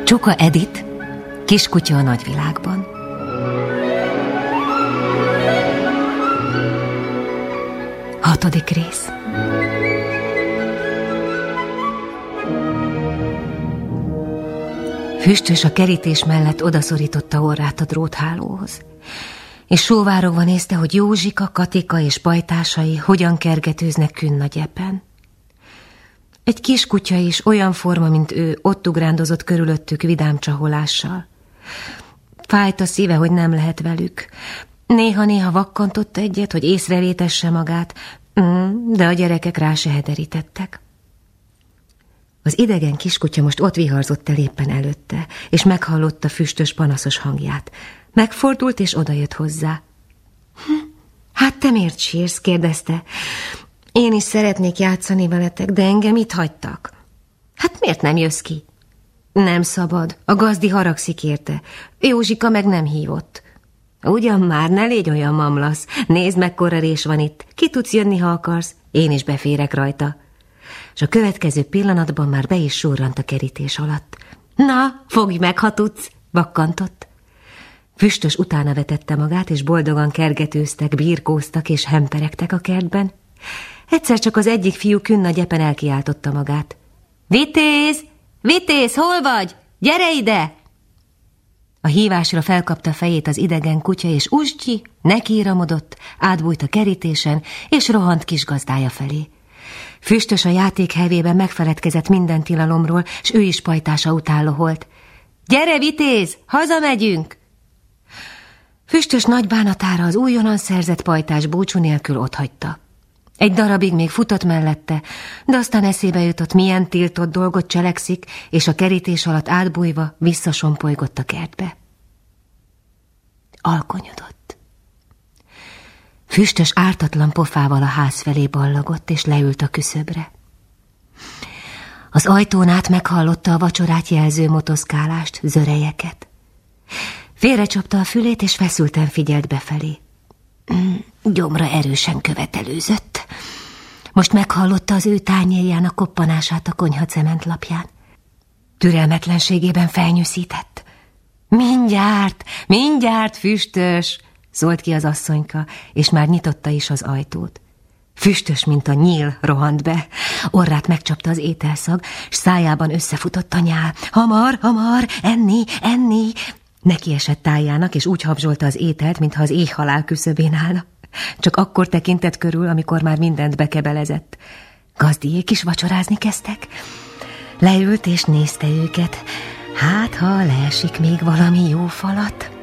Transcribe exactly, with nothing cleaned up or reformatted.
Csuka Edith, Kiskutya a nagyvilágban. Hatodik rész. Füstös a kerítés mellett odaszorította orrát a dróthálóhoz, és sóvárogva nézte, hogy Józsika, Katika és pajtásai hogyan kergetőznek Künnagyepen. Egy kiskutya is olyan forma, mint ő, ott ugrándozott körülöttük vidám csaholással. Fájt a szíve, hogy nem lehet velük. Néha-néha vakkantott egyet, hogy észrevétesse magát, de a gyerekek rá se hederítettek. Az idegen kiskutya most ott viharzott el éppen előtte, és meghallotta Füstös panaszos hangját. Megfordult, és odajött hozzá. Hm, hát te miért sírsz? Kérdezte. Én is szeretnék játszani veletek, de engem itt hagytak. Hát miért nem jössz ki? Nem szabad, a gazdi haragszik érte. Józsika meg nem hívott. Ugyan már, ne légy olyan mamlasz. Nézd, mekkora rés van itt. Ki tudsz jönni, ha akarsz? Én is beférek rajta. És a következő pillanatban már be is surrant a kerítés alatt. Na, fogj meg, ha tudsz, vakkantott. Füstös utána vetette magát, és boldogan kergetőztek, birkóztak és hemperegtek a kertben. Egyszer csak az egyik fiú Künnagyepen elkiáltotta magát. Vitéz! Vitéz, hol vagy? Gyere ide! A hívásra felkapta fejét az idegen kutya, és Usgyi nekiiramodott, átbújt a kerítésen, és rohant kis gazdája felé. Füstös a játék hevében megfeledkezett minden tilalomról, s ő is pajtása után loholt. Gyere, Vitéz, hazamegyünk! Füstös nagy bánatára az újonnan szerzett pajtás búcsú nélkül otthagyta. Egy darabig még futott mellette, de aztán eszébe jutott, milyen tiltott dolgot cselekszik, és a kerítés alatt átbújva visszasompolygott a kertbe. Alkonyodott. Füstös ártatlan pofával a ház felé ballagott, és leült a küszöbre. Az ajtón át meghallotta a vacsorát jelző motoszkálást, zörejeket. Félrecsapta a fülét, és feszülten figyelt befelé. Gyomra erősen követelőzött. Most meghallotta az ő tányérjának koppanását a konyha cementlapján. Türelmetlenségében felnyűszített. Mindjárt, mindjárt, Füstös, szólt ki az asszonyka, és már nyitotta is az ajtót. Füstös, mint a nyíl, rohant be. Orrát megcsapta az ételszag, s szájában összefutott a nyál. Hamar, hamar, enni, enni. Neki esett tájának, és úgy habzsolta az ételt, mintha az éhhalál küszöbén állna. Csak akkor tekintett körül, amikor már mindent bekebelezett. Gazdiék is vacsorázni kezdtek. Leült és nézte őket. Hát, ha leesik még valami jó falat.